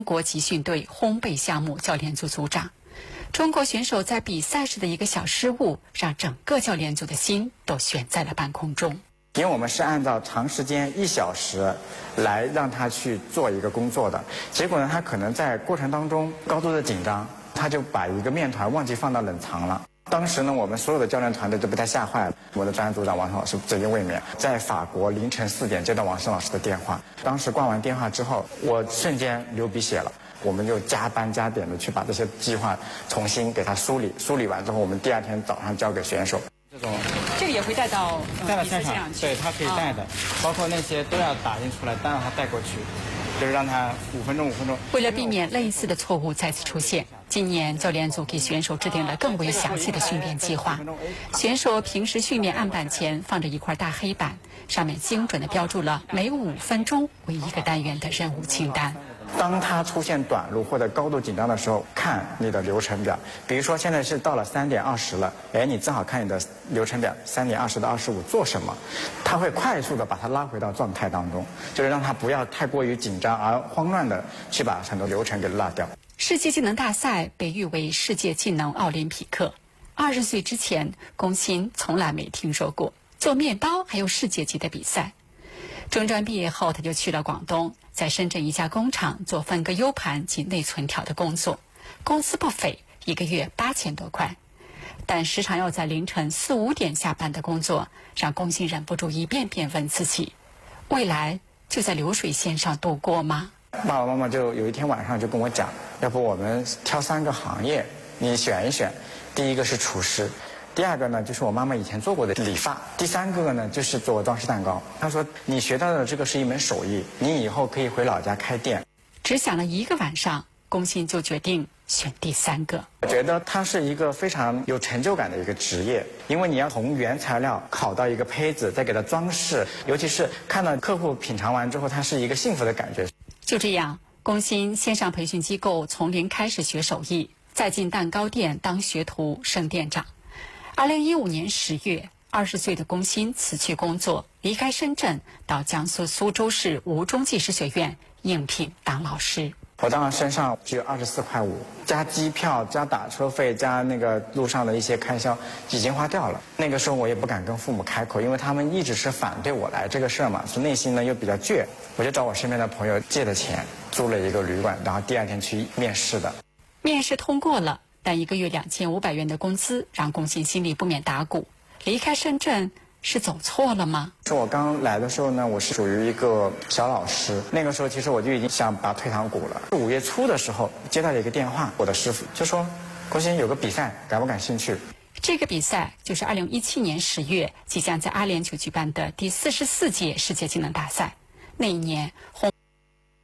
国集训队烘焙项目教练组组长。中国选手在比赛时的一个小失误，让整个教练组的心都悬在了半空中。 因为我们是按照长时间1小时来让他去做一个工作的，结果呢，他可能在过程当中高度的紧张，他就把一个面团忘记放到冷藏了。当时呢，我们所有的教练团队都被他吓坏了。我的专业组长王胜老师直接卫冕，在法国凌晨4点接到王胜老师的电话，当时挂完电话之后，我瞬间流鼻血了。我们就加班加点的去把这些计划重新给他梳理完之后，我们第2天早上交给选手。 这个也会带到现场，对，他可以带的，包括那些都要打印出来，让他带过去，就是让他5分钟。 为了避免类似的错误再次出现，今年教练组给选手制定了更为详细的训练计划。选手平时训练案板前放着一块大黑板，上面精准地标注了每5分钟为1个单元的任务清单。 当他出现短路或者高度紧张的时候，看你的流程表。比如说现在是到了3点20了，你正好看你的流程表，3点20到25做什么，他会快速的把他拉回到状态当中，就是让他不要太过于紧张而慌乱的去把很多流程给落掉。 世界技能大赛被誉为世界技能奥林匹克。20岁之前，龚鑫从来没听说过做面包还有世界级的比赛。中专毕业后，他就去了广东，在深圳一家工厂做分割 U 盘及内存条的工作，工资不菲，1个月8000多块。但时常要在凌晨4、5点下班的工作，让龚鑫忍不住一遍遍问自己：未来就在流水线上度过吗？ 爸爸妈妈就有一天晚上就跟我讲，要不我们挑3个行业，你选一选。第一个是厨师。第2个呢，就是我妈妈以前做过的理发。第3个呢，就是做装饰蛋糕。她说，你学到的这个是一门手艺，你以后可以回老家开店。 只想了1个晚上，龚鑫就决定选第3个。 我觉得它是一个非常有成就感的一个职业，因为你要从原材料烤到一个胚子，再给它装饰，尤其是看到客户品尝完之后，它是一个幸福的感觉。 就这样，龚鑫先上培训机构从零开始学手艺，再进蛋糕店当学徒升店长。2015年10月，20岁的龚鑫辞去工作，离开深圳，到江苏苏州市吴中技师学院应聘当老师。 我当时身上只有24.5块，加机票、加打车费、加那个路上的一些开销，已经花掉了。那个时候我也不敢跟父母开口，因为他们一直是反对我来这个事儿嘛，所以内心呢又比较倔。我就找我身边的朋友借的钱，租了一个旅馆，然后第2天去面试的。 面试通过了，但1个月2500元的工资让龚鑫心里不免打鼓。离开深圳是走错了吗？ 是我刚来的时候呢，我是属于一个小老师，那个时候其实我就已经想拔退堂鼓了。5月初的时候接到了一个电话，我的师傅就说，龚鑫有个比赛，感不感兴趣？ 这个比赛就是2017年10月即将在阿联酋举办的第44届世界技能大赛。那一年